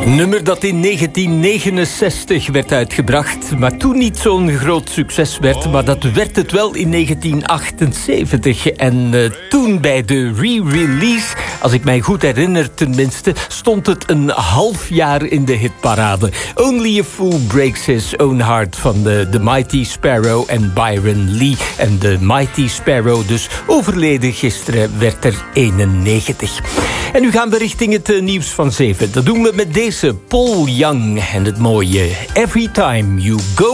Nummer dat in 1969 werd uitgebracht, maar toen niet zo'n groot succes werd. Maar dat werd het wel in 1978. En toen bij de re-release, als ik mij goed herinner tenminste, stond het een half jaar in de hitparade. Only a Fool Breaks His Own Heart van de Mighty Sparrow en Byron Lee. En de Mighty Sparrow dus overleden gisteren, werd er 91. En nu gaan we richting het nieuws van 7. Dat doen we met deze Paul Young en het mooie Every Time You Go